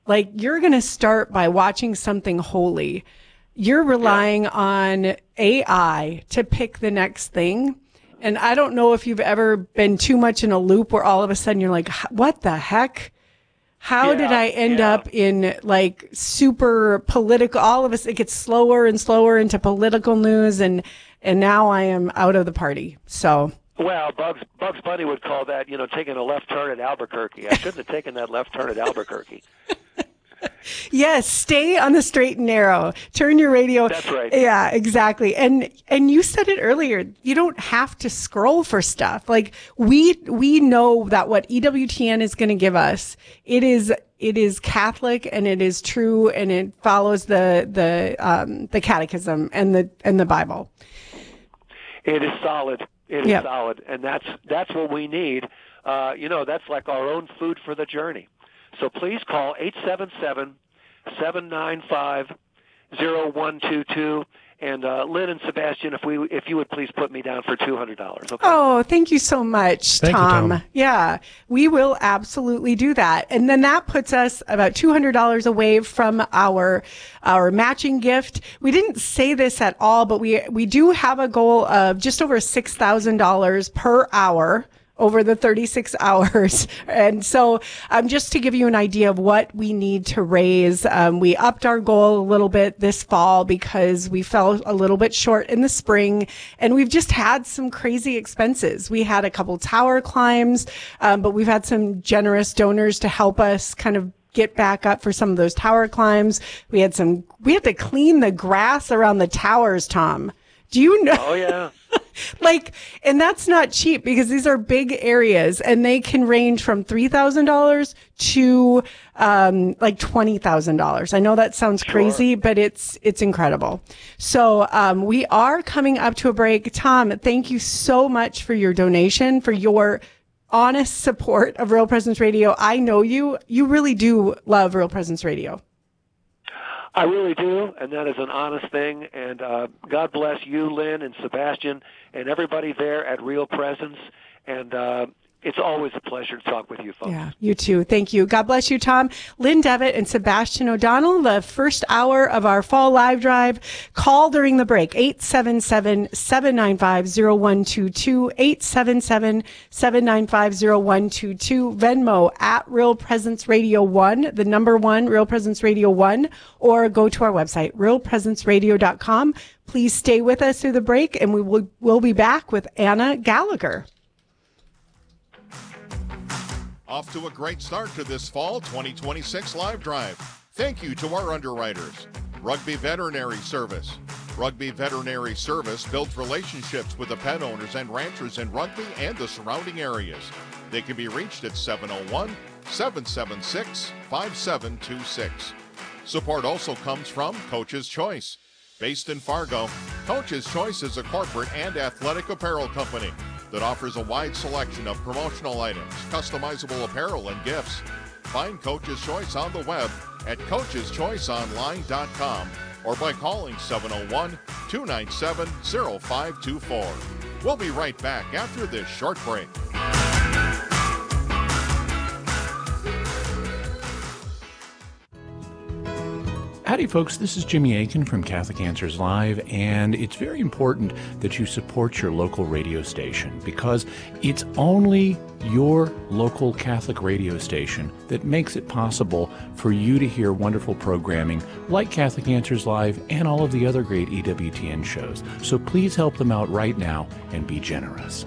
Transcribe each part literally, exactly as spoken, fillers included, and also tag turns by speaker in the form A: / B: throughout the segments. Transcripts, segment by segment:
A: Like, you're going to start by watching something holy. You're relying yeah. on A I to pick the next thing. And I don't know if you've ever been too much in a loop where all of a sudden you're like, what the heck? How yeah, did I end yeah. up in like super political? All of us, it gets slower and slower into political news. And, and now I am out of the party. So.
B: Well, Bugs, Bugs Bunny would call that, you know, taking a left turn at Albuquerque. I shouldn't have taken that left turn at Albuquerque.
A: Yes, stay on the straight and narrow. Turn your radio.
B: That's right.
A: Yeah, exactly. And and you said it earlier. You don't have to scroll for stuff. Like we we know that what E W T N is going to give us, it is it is Catholic and it is true and it follows the the um the Catechism and the and the Bible.
B: It is solid. It is
A: yep.
B: solid, and that's that's what we need. Uh, you know, that's like our own food for the journey. So please call eight seven seven, seven nine five, zero one two two. And uh, Lynn and Sebastian, if we if you would please put me down for two hundred dollars. Okay?
A: Oh, thank you so much,
C: thank
A: Tom.
C: You, Tom.
A: Yeah, we will absolutely do that. And then that puts us about two hundred dollars away from our our matching gift. We didn't say this at all, but we we do have a goal of just over six thousand dollars per hour over the thirty-six hours. And so um, just to give you an idea of what we need to raise, um, we upped our goal a little bit this fall because we fell a little bit short in the spring. And we've just had some crazy expenses. We had a couple tower climbs, um, but we've had some generous donors to help us kind of get back up for some of those tower climbs. We had some, we had to clean the grass around the towers, Tom. Do you know?
B: Oh, yeah.
A: Like, and that's not cheap because these are big areas and they can range from three thousand dollars to, um, like twenty thousand dollars. I know that sounds
B: sure.
A: crazy, but it's, it's incredible. So, um, we are coming up to a break. Tom, thank you so much for your donation, for your honest support of Real Presence Radio. I know you, you really do love Real Presence Radio.
B: I really do, and that is an honest thing. And uh, God bless you, Lynn and Sebastian, and everybody there at Real Presence. And uh, it's always a pleasure to talk with you folks.
A: Yeah, you too. Thank you. God bless you, Tom. Lynn Devitt and Sebastian O'Donnell, the first hour of our fall live drive. Call during the break, eight seven seven, seven nine five, zero one two two, eight seven seven, seven nine five, zero one two two. Venmo at Real Presence Radio one, the number one, Real Presence Radio one, or go to our website, real presence radio dot com. Please stay with us through the break, and we will we'll be back with Anna Gallagher.
D: Off to a great start to this fall twenty twenty-six live drive. Thank you to our underwriters. Rugby Veterinary Service. Rugby Veterinary Service builds relationships with the pet owners and ranchers in Rugby and the surrounding areas. They can be reached at seven oh one, seven seven six, five seven two six. Support also comes from Coach's Choice. Based in Fargo, Coach's Choice is a corporate and athletic apparel company that offers a wide selection of promotional items, customizable apparel, and gifts. Find Coach's Choice on the web at coaches choice online dot com or by calling seven oh one, two nine seven, oh five two four. We'll be right back after this short break.
C: Howdy, folks. This is Jimmy Akin from Catholic Answers Live, and it's very important that you support your local radio station because it's only your local Catholic radio station that makes it possible for you to hear wonderful programming like Catholic Answers Live and all of the other great E W T N shows. So please help them out right now and be generous.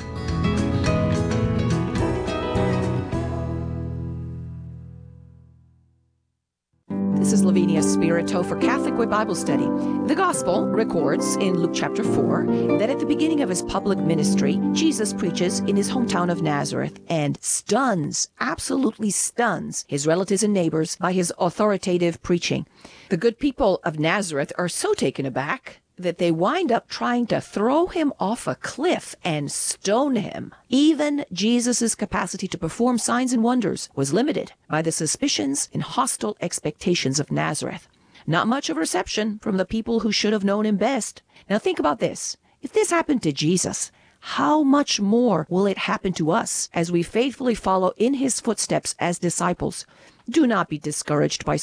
E: This is Lavinia Spirito for Catholic Way Bible Study. The Gospel records in Luke chapter four that at the beginning of his public ministry, Jesus preaches in his hometown of Nazareth and stuns, absolutely stuns, his relatives and neighbors by his authoritative preaching. The good people of Nazareth are so taken aback that they wind up trying to throw him off a cliff and stone him. Even Jesus' capacity to perform signs and wonders was limited by the suspicions and hostile expectations of Nazareth. Not much of reception from the people who should have known him best. Now think about this. If this happened to Jesus, how much more will it happen to us as we faithfully follow in his footsteps as disciples? Do not be discouraged by